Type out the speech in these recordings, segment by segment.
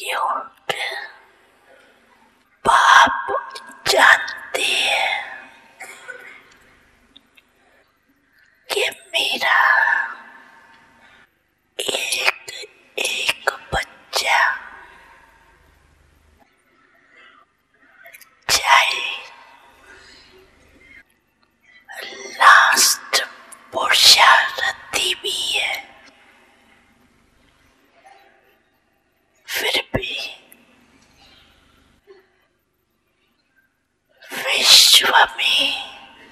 क्योंकि बाप जानते हैं कि मेरा एक एक बच्चा चाहे लास्ट पुरुषार्थी भी है, फिर भी विश्व में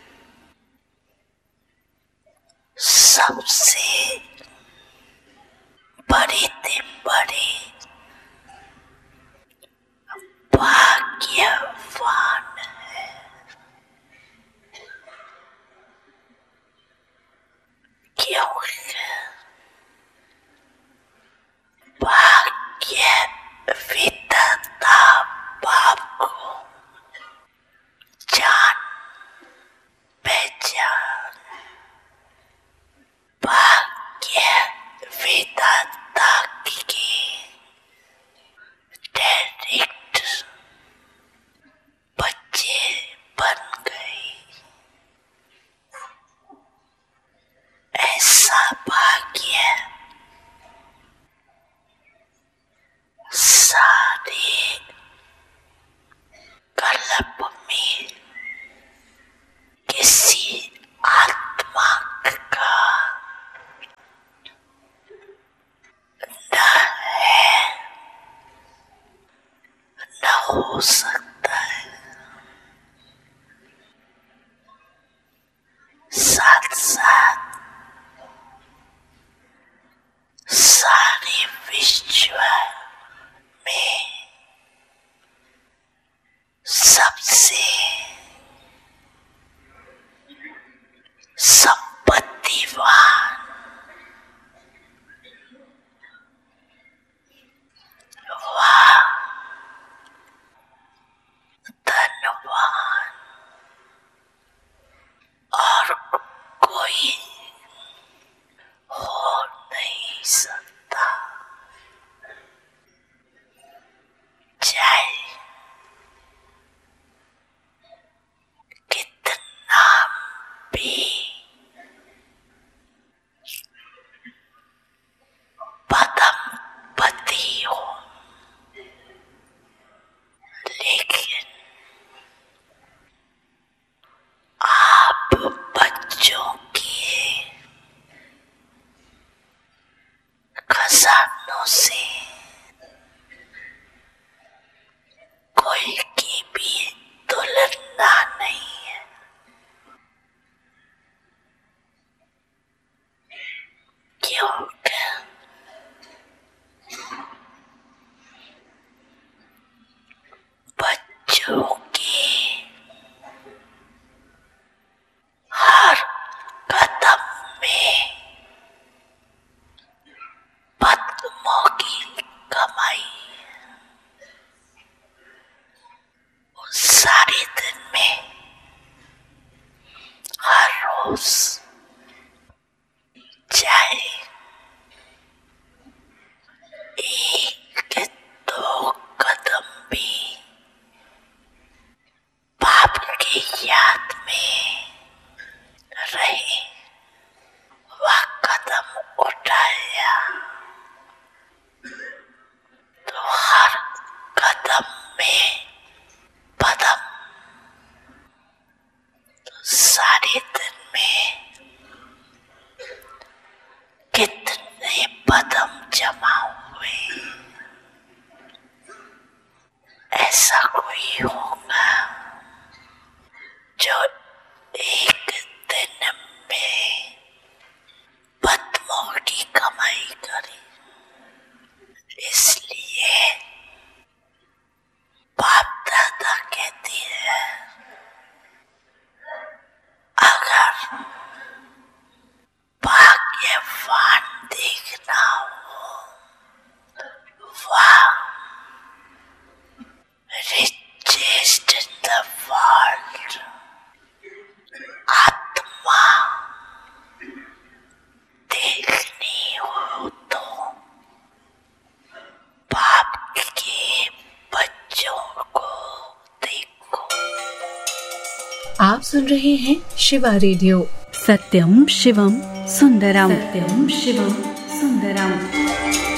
सबसे बड़े से बड़े भाग्यवान है, क्योंकि भाग्य विधाता बाप को जान पहचान, भाग्य विधाता की डायरेक्ट बच्चे बन गए। ऐसा भाग्य सारे कल्प में किसी आत्मा का न है, न हो सकता है। साथ साथ सारे विश्व में सबसे संपत्तिवान, वह धनवान और कोई हो नहीं सकता। चाहे कितना भी पति हो, लेकिन आप बच्चों के खजानों से कोई की भी तुलना नहीं है, क्योंकि बच्चों की हर कदम में पद्मों की कमाई, सारे दिन में हर रोज चाहे एक दो कदम भी बाप की याद में रहे, वह कदम उठाया तो हर कदम में पदम, सारे दिन में कितने पदम जमा हुए। ऐसा कोई होगा जो एक दिन में पद्मों की कमाई करे। इसलिए बाप दादा कहते हैं, अगर भाग्यवान देखना हो, वह रिचेस्ट आप सुन रहे हैं शिवा रेडियो। सत्यम शिवम सुंदरम। सत्यम शिवम सुंदरम।